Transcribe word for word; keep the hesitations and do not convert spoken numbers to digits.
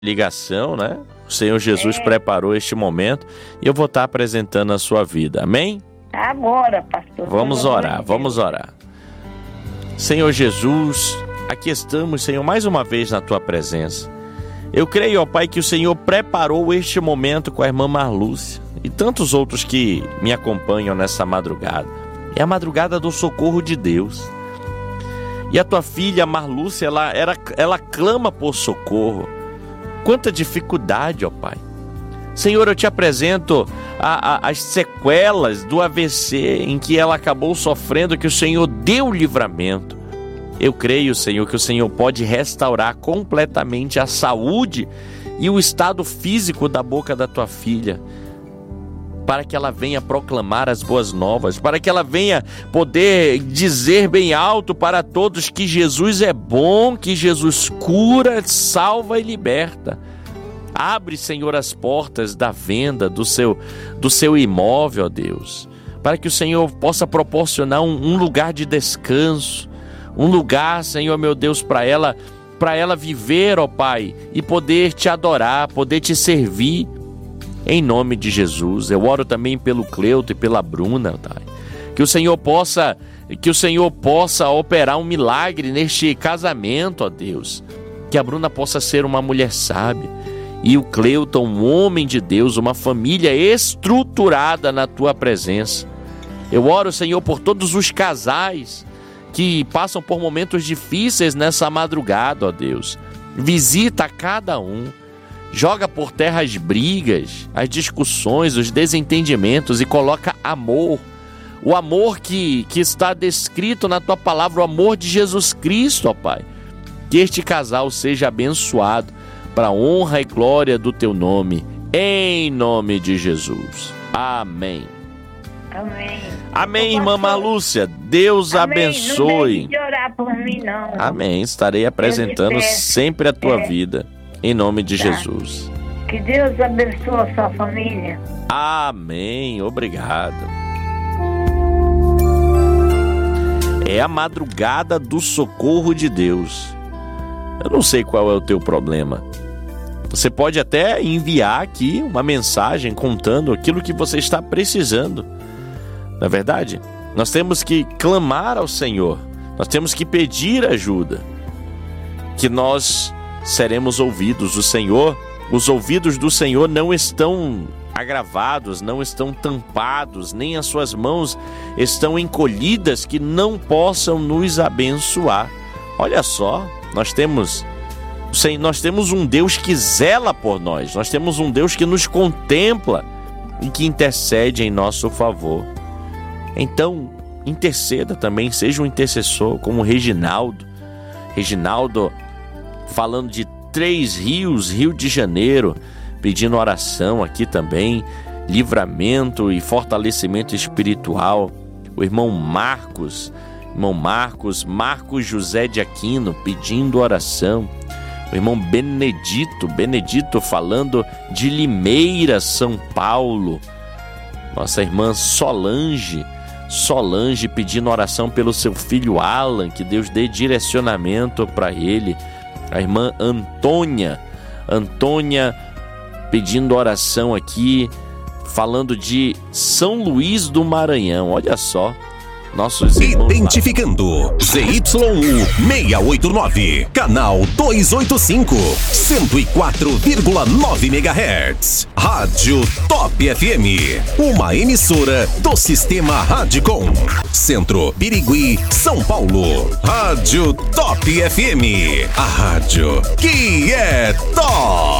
ligação, né? O Senhor Jesus É. preparou este momento e eu vou estar apresentando a sua vida. Amém? Agora, pastor. Vamos pelo amor orar, de vamos Deus. orar. Senhor Jesus, aqui estamos, Senhor, mais uma vez na Tua presença. Eu creio, ó Pai, que o Senhor preparou este momento com a irmã Marlúcia e tantos outros que me acompanham nessa madrugada. É a madrugada do socorro de Deus. E a Tua filha Marlúcia, ela, ela, ela clama por socorro. Quanta dificuldade, ó Pai. Senhor, eu te apresento a, a, as sequelas do A V C em que ela acabou sofrendo, que o Senhor deu livramento. Eu creio, Senhor, que o Senhor pode restaurar completamente a saúde e o estado físico da boca da tua filha, para que ela venha proclamar as boas novas, para que ela venha poder dizer bem alto para todos que Jesus é bom, que Jesus cura, salva e liberta. Abre, Senhor, as portas da venda do seu, do seu imóvel, ó Deus, para que o Senhor possa proporcionar um, um lugar de descanso, um lugar, Senhor, meu Deus, para ela, para ela viver, ó Pai, e poder te adorar, poder te servir, em nome de Jesus. Eu oro também pelo Cleuto e pela Bruna, Pai, que o Senhor possa, que o Senhor possa operar um milagre neste casamento, ó Deus, que a Bruna possa ser uma mulher sábia, e o Cleuton, um homem de Deus, uma família estruturada na Tua presença. Eu oro, Senhor, por todos os casais que passam por momentos difíceis nessa madrugada, ó Deus. Visita cada um, joga por terra as brigas, as discussões, os desentendimentos e coloca amor. O amor que, que está descrito na Tua palavra, o amor de Jesus Cristo, ó Pai. Que este casal seja abençoado para a honra e glória do Teu nome, em nome de Jesus. Amém. Amém. Amém, Ô, irmã pastor, Marlúcia. Deus amém. abençoe. Não deixe de orar por mim, não. Amém. Estarei apresentando Deus te sempre a tua É. vida, em nome de Tá. Jesus. Que Deus abençoe a sua família. Amém. Obrigado. É a madrugada do socorro de Deus. Eu não sei qual é o teu problema. Você pode até enviar aqui uma mensagem contando aquilo que você está precisando. Não é verdade? Nós temos que clamar ao Senhor. Nós temos que pedir ajuda. Que nós seremos ouvidos. O Senhor, os ouvidos do Senhor não estão agravados, não estão tampados, nem as suas mãos estão encolhidas que não possam nos abençoar. Olha só, nós temos, nós temos um Deus que zela por nós, nós temos um Deus que nos contempla e que intercede em nosso favor. Então, interceda também, seja um intercessor como Reginaldo. Reginaldo falando de Três Rios, Rio de Janeiro, pedindo oração aqui também, livramento e fortalecimento espiritual. O irmão Marcos, irmão Marcos, Marcos José de Aquino, pedindo oração. O irmão Benedito, Benedito falando de Limeira, São Paulo. Nossa irmã Solange, Solange pedindo oração pelo seu filho Alan, que Deus dê direcionamento para ele. A irmã Antônia, Antônia pedindo oração aqui, falando de São Luís do Maranhão. Olha só, nossos irmãos lá. Identificando Z Y U seiscentos e oitenta e nove, canal duzentos e oitenta e cinco, cento e quatro vírgula nove megahertz. Rádio Top F M, uma emissora do Sistema Radicom. Centro, Birigui, São Paulo. Rádio Top F M, a rádio que é top.